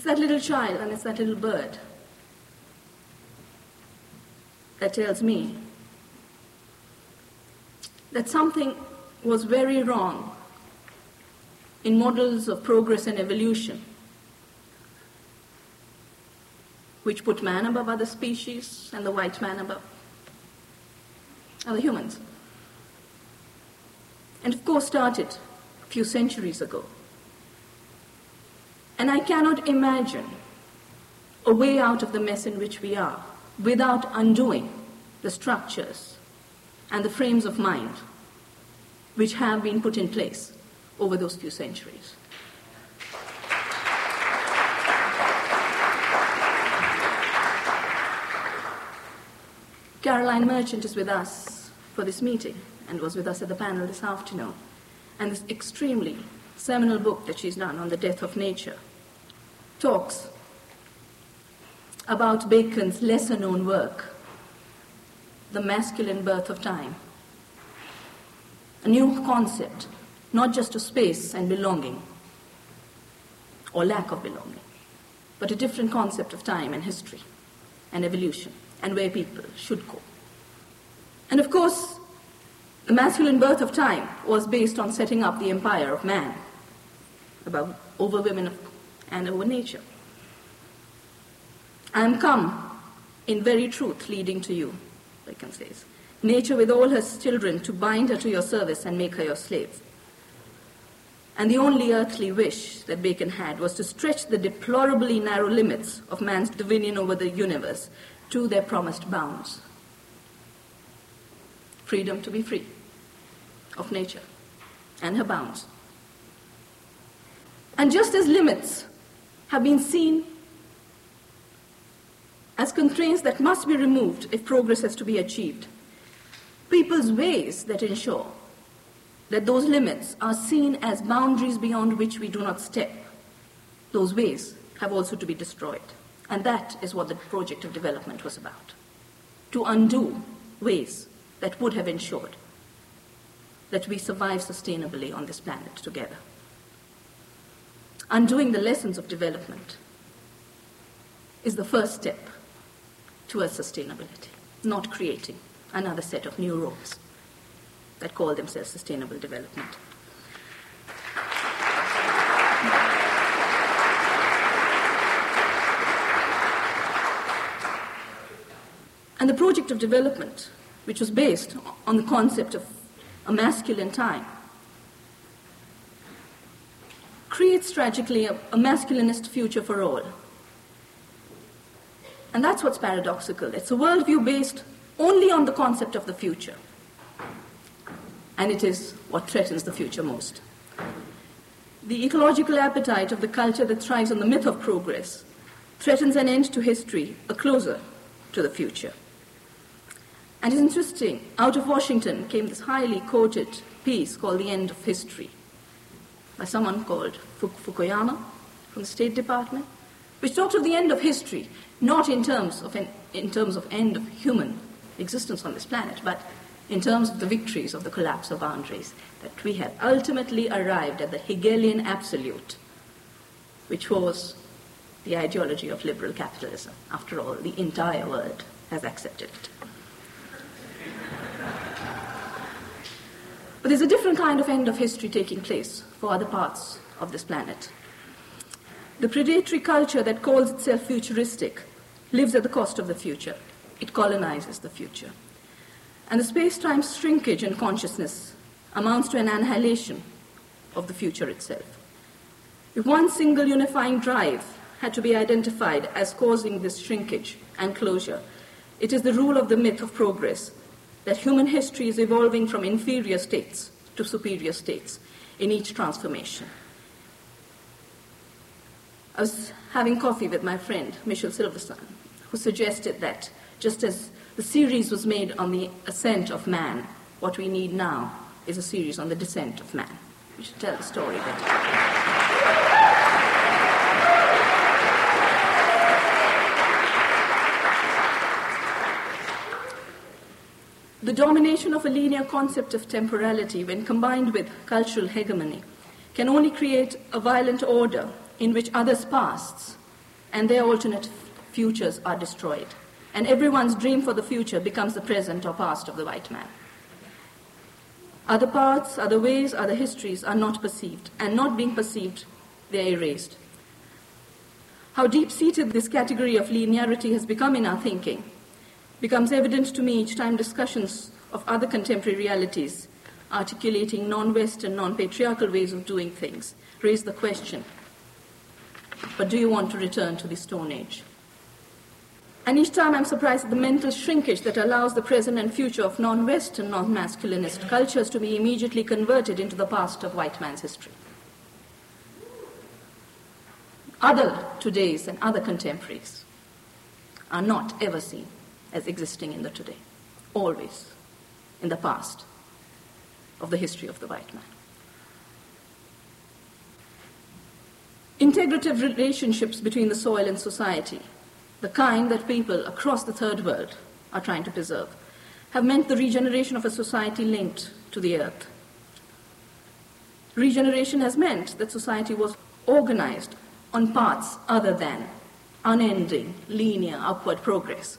It's that little child and it's that little bird that tells me that something was very wrong in models of progress and evolution, which put man above other species and the white man above other humans. And of course started a few centuries ago. And I cannot imagine a way out of the mess in which we are without undoing the structures and the frames of mind which have been put in place over those few centuries. Caroline Merchant is with us for this meeting and was with us at the panel this afternoon. And this extremely seminal book that she's done on the death of nature talks about Bacon's lesser-known work, The Masculine Birth of Time. A new concept, not just of space and belonging, or lack of belonging, but a different concept of time and history and evolution and where people should go. And of course, The Masculine Birth of Time was based on setting up the empire of man over women and over nature. I am come in very truth leading to you, Bacon says, nature with all her children to bind her to your service and make her your slave. And the only earthly wish that Bacon had was to stretch the deplorably narrow limits of man's dominion over the universe to their promised bounds. Freedom to be free of nature and her bounds. And just as limits have been seen as constraints that must be removed if progress is to be achieved, people's ways that ensure that those limits are seen as boundaries beyond which we do not step, those ways have also to be destroyed. And that is what the project of development was about, to undo ways that would have ensured that we survive sustainably on this planet together. Undoing the lessons of development is the first step towards sustainability, not creating another set of new roles that call themselves sustainable development. And the project of development, which was based on the concept of a masculine time, creates tragically a masculinist future for all. And that's what's paradoxical. It's a worldview based only on the concept of the future. And it is what threatens the future most. The ecological appetite of the culture that thrives on the myth of progress threatens an end to history, a closer to the future. And it's interesting, out of Washington came this highly quoted piece called The End of History by someone called Fukuyama from the State Department, which talked of the end of history, not in terms of end of human existence on this planet, but in terms of the victories of the collapse of boundaries, that we had ultimately arrived at the Hegelian absolute, which was the ideology of liberal capitalism. After all, the entire world has accepted it. But there's a different kind of end of history taking place for other parts of this planet. The predatory culture that calls itself futuristic lives at the cost of the future. It colonizes the future. And the space-time shrinkage in consciousness amounts to an annihilation of the future itself. If one single unifying drive had to be identified as causing this shrinkage and closure, it is the rule of the myth of progress, that human history is evolving from inferior states to superior states in each transformation. I was having coffee with my friend, Michel Silverstein, who suggested that just as the series was made on the ascent of man, what we need now is a series on the descent of man. We should tell the story better. The domination of a linear concept of temporality, when combined with cultural hegemony, can only create a violent order in which others' pasts and their alternate futures are destroyed. And everyone's dream for the future becomes the present or past of the white man. Other paths, other ways, other histories are not perceived, and not being perceived, they are erased. How deep-seated this category of linearity has become in our thinking becomes evident to me each time discussions of other contemporary realities articulating non-Western, non-patriarchal ways of doing things raise the question, but do you want to return to the Stone Age? And each time I'm surprised at the mental shrinkage that allows the present and future of non-Western, non-masculinist cultures to be immediately converted into the past of white man's history. Other todays and other contemporaries are not ever seen as existing in the today, always in the past of the history of the white man. Integrative relationships between the soil and society, the kind that people across the third world are trying to preserve, have meant the regeneration of a society linked to the earth. Regeneration has meant that society was organized on paths other than unending, linear, upward progress.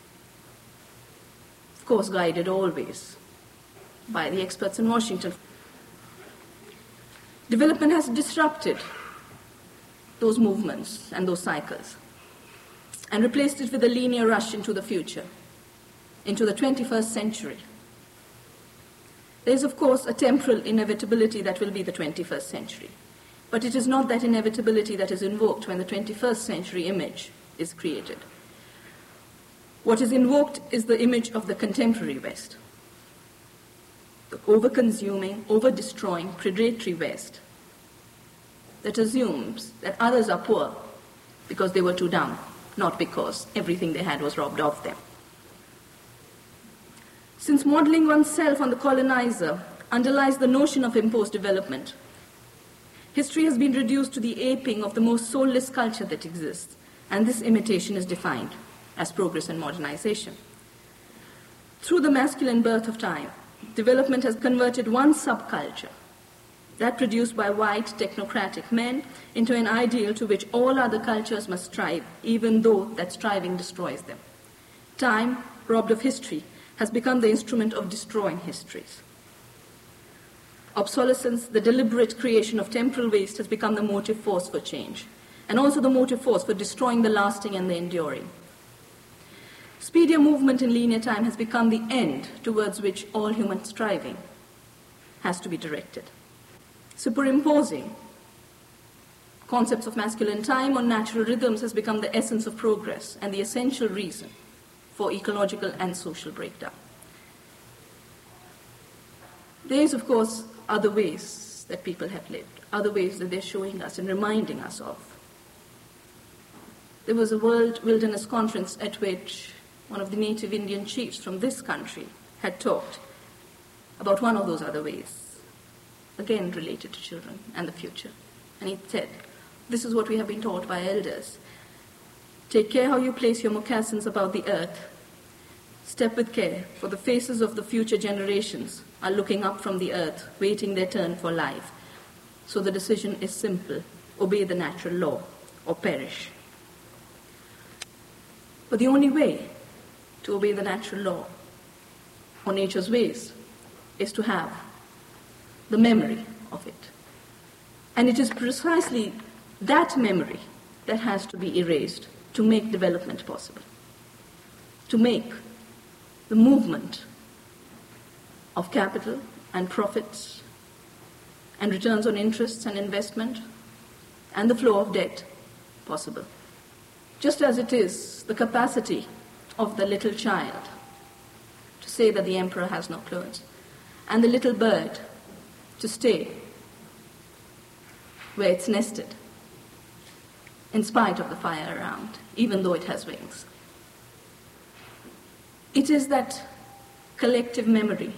Of course, guided always by the experts in Washington. Development has disrupted those movements and those cycles and replaced it with a linear rush into the future, into the 21st century. There is, of course, a temporal inevitability that will be the 21st century. But it is not that inevitability that is invoked when the 21st century image is created. What is invoked is the image of the contemporary West, the over-consuming, over-destroying, predatory West that assumes that others are poor because they were too dumb, not because everything they had was robbed of them. Since modeling oneself on the colonizer underlies the notion of imposed development, history has been reduced to the aping of the most soulless culture that exists, and this imitation is defined as progress and modernization. Through the masculine birth of time, development has converted one subculture, that produced by white technocratic men, into an ideal to which all other cultures must strive, even though that striving destroys them. Time, robbed of history, has become the instrument of destroying histories. Obsolescence, the deliberate creation of temporal waste, has become the motive force for change, and also the motive force for destroying the lasting and the enduring. Speedier movement in linear time has become the end towards which all human striving has to be directed. Superimposing concepts of masculine time on natural rhythms has become the essence of progress and the essential reason for ecological and social breakdown. There is, of course, other ways that people have lived, other ways that they're showing us and reminding us of. There was a World Wilderness Conference at which one of the native Indian chiefs from this country had talked about one of those other ways, again related to children and the future. And he said, this is what we have been taught by elders. Take care how you place your moccasins about the earth. Step with care, for the faces of the future generations are looking up from the earth, waiting their turn for life. So the decision is simple: obey the natural law or perish. But the only way to obey the natural law or nature's ways is to have the memory of it. And it is precisely that memory that has to be erased to make development possible, to make the movement of capital and profits and returns on interests and investment and the flow of debt possible. Just as it is the capacity of the little child to say that the emperor has no clothes, and the little bird to stay where it's nested, in spite of the fire around, even though it has wings. It is that collective memory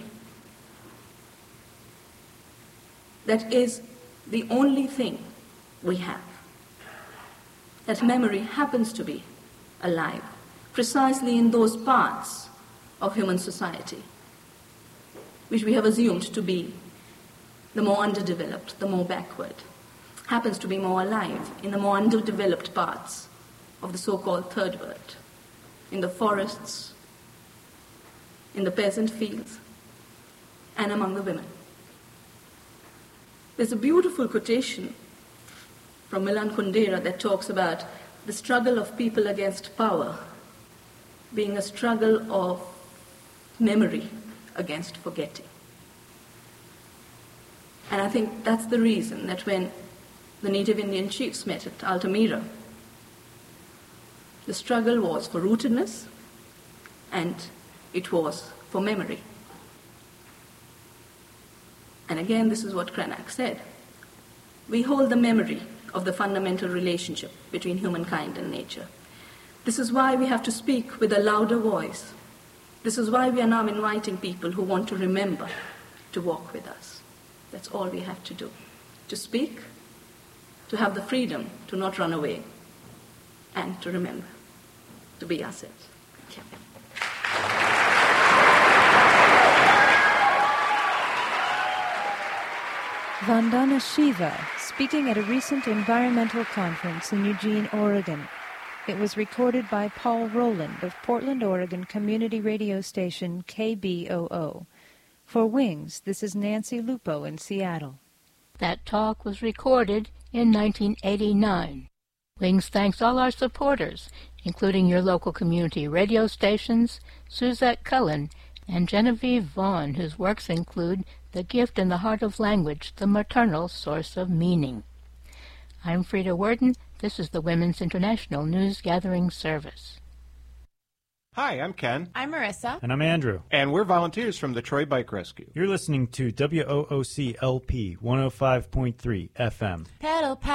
that is the only thing we have. That memory happens to be alive precisely in those parts of human society which we have assumed to be the more underdeveloped, the more backward, happens to be more alive in the more underdeveloped parts of the so-called third world, in the forests, in the peasant fields, and among the women. There's a beautiful quotation from Milan Kundera that talks about the struggle of people against power being a struggle of memory against forgetting. And I think that's the reason that when the native Indian chiefs met at Altamira, the struggle was for rootedness and it was for memory. And again, this is what Cranach said. We hold the memory of the fundamental relationship between humankind and nature. This is why we have to speak with a louder voice. This is why we are now inviting people who want to remember to walk with us. That's all we have to do. To speak, to have the freedom to not run away, and to remember, to be ourselves. Thank you. Vandana Shiva, speaking at a recent environmental conference in Eugene, Oregon. It was recorded by Paul Rowland of Portland, Oregon community radio station KBOO. For Wings, this is Nancy Lupo in Seattle. That talk was recorded in 1989. Wings thanks all our supporters, including your local community radio stations, Suzette Cullen, and Genevieve Vaughn, whose works include The Gift in the Heart of Language, the Maternal Source of Meaning. I'm Frida Worden. This is the Women's International News Gathering Service. Hi, I'm Ken. I'm Marissa. And I'm Andrew. And we're volunteers from the Troy Bike Rescue. You're listening to WOOC LP 105.3 FM. Pedal,